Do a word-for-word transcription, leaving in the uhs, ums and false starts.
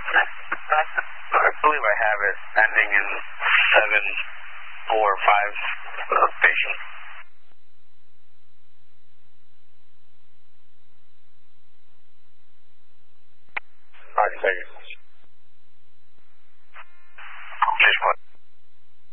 I believe I have it ending in seven, four, five uh, patient. All right, thank you.